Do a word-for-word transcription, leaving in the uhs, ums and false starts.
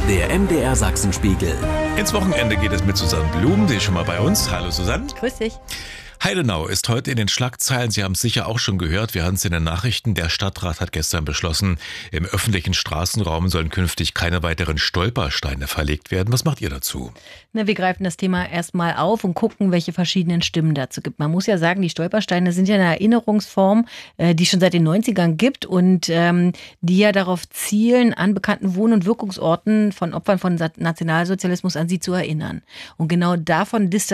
Der M D R Sachsenspiegel. Ins Wochenende geht es mit Susanne Blum, die ist schon mal bei uns. Hallo Susanne. Grüß dich. Heidenau ist heute in den Schlagzeilen. Sie haben es sicher auch schon gehört. Wir haben es in den Nachrichten. Der Stadtrat hat gestern beschlossen, im öffentlichen Straßenraum sollen künftig keine weiteren Stolpersteine verlegt werden. Was macht ihr dazu? Na, wir greifen das Thema erstmal auf und gucken, welche verschiedenen Stimmen dazu gibt. Man muss ja sagen, die Stolpersteine sind ja eine Erinnerungsform, äh, die es schon seit den neunzigern gibt und ähm, die ja darauf zielen, an bekannten Wohn- und Wirkungsorten von Opfern von Nationalsozialismus an sie zu erinnern. Und genau davon distanziert